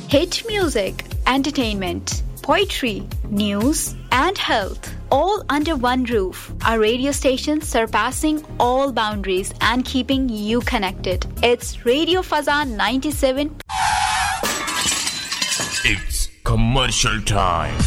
hit music, entertainment, poetry, news and health, all under one roof. A radio station surpassing all boundaries and keeping you connected. It's Radio Fazan 97. It's commercial time.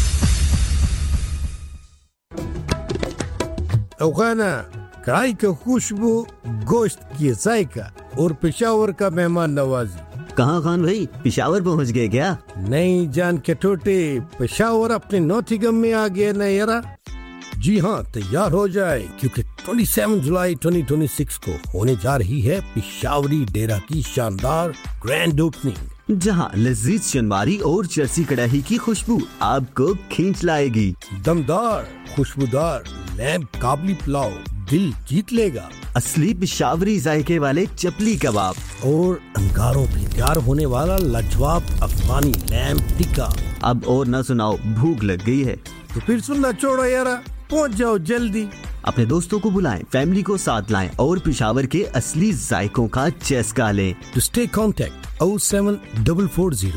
अफगाना कढ़ाई की खुशबू, गोश्त की जायका और पेशावर का मेहमान नवाजी। कहाँ खान भाई, पेशावर पहुँच गए क्या? नहीं जान के टोटे, पेशावर अपने नौथिगम में आ गए ना यारा। जी हाँ, तैयार हो जाए क्योंकि 27 जुलाई 2026 को होने जा रही है पेशावरी डेरा की शानदार ग्रैंड ओपनिंग, जहाँ लजीज शनवारी और चरसी कड़ाही की खुशबू आपको खींच लाएगी। दमदार खुशबूदार लैम्प काबली पुलाव दिल जीत लेगा। असली पेशावरी जायके वाले चपली कबाब और अंगारों पे तैयार होने वाला लाजवाब अफगानी लैम्प टिक्का। अब और न सुनाओ, भूख लग गई है। तो फिर सुनना छोड़ो यारा, पहुंच जाओ जल्दी। अपने दोस्तों को बुलाएं, फैमिली को साथ लाएं और पेशावर के असली जायकों का चस्का लें। To stay contact 07440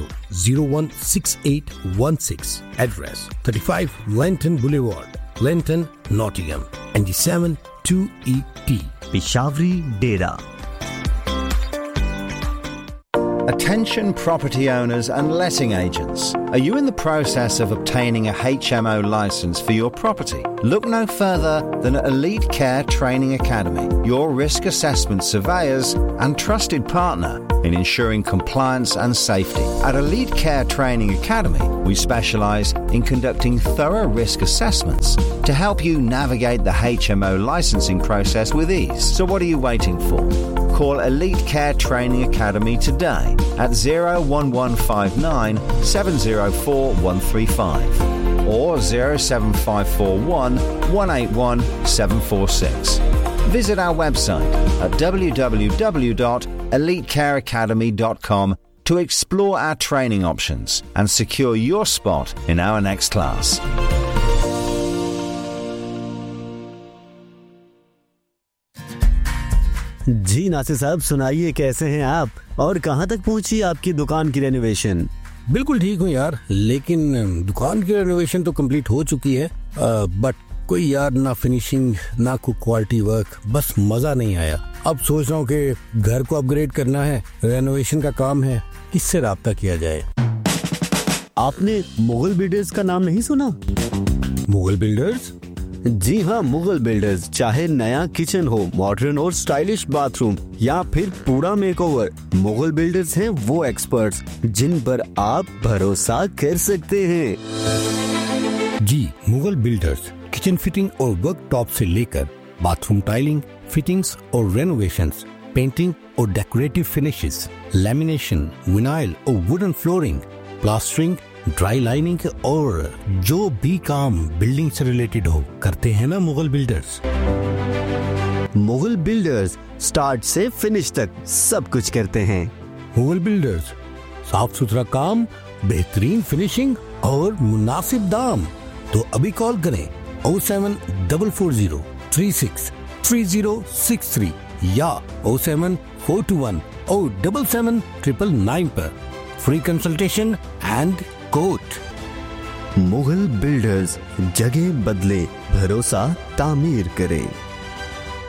016816. Address 35 Lenton Boulevard, Lenton, Nottingham, NG7 2ET. Peshawari Dera. Attention property owners and letting agents. Are you in the process of obtaining a HMO license for your property? Look no further than Elite Care Training Academy, your risk assessment surveyors and trusted partner in ensuring compliance and safety. At Elite Care Training Academy, we specialise in conducting thorough risk assessments to help you navigate the HMO licensing process with ease. So what are you waiting for? Call Elite Care Training Academy today at 01159 704 135 or 07541 181 746. Visit our website at www.elitecareacademy.com to explore our training options and secure your spot in our next class. जी नासिर साहब, सुनाइए कैसे हैं आप और कहां तक पहुंची आपकी दुकान की रेनोवेशन? बिल्कुल ठीक हूँ यार, लेकिन दुकान की रेनोवेशन तो कंप्लीट हो चुकी है, बट कोई यार ना फिनिशिंग ना कोई क्वालिटी वर्क, बस मजा नहीं आया। अब सोच रहा हूँ कि घर को अपग्रेड करना है, रेनोवेशन का काम है, किससे राब्ता किया जाए? आपने मुगल बिल्डर्स का नाम नहीं सुना? मुगल बिल्डर्स? जी हाँ, मुगल बिल्डर्स। चाहे नया किचन हो, मॉडर्न और स्टाइलिश बाथरूम या फिर पूरा मेकओवर, मुगल बिल्डर्स हैं वो एक्सपर्ट्स जिन पर आप भरोसा कर सकते हैं। जी, मुगल बिल्डर्स किचन फिटिंग और वर्कटॉप से लेकर बाथरूम टाइलिंग, फिटिंग्स और रेनोवेशंस, पेंटिंग और डेकोरेटिव फिनिशेस, लैमिनेशन, विनाइल और wooden flooring, plastering, dry lining और जो भी काम बिल्डिंग से रिलेटेड हो करते हैं ना Mughal builders. Mughal builders start से फिनिश तक सब कुछ करते हैं। मुगल बिल्डर्स, साफ सुथरा काम, बेहतरीन फिनिशिंग और मुनासिब दाम। तो अभी कॉल करें 07440 363063 या 07421 077 पर free consultation and quote. Mughal builders, जगह बदले, भरोसा तामीर करे।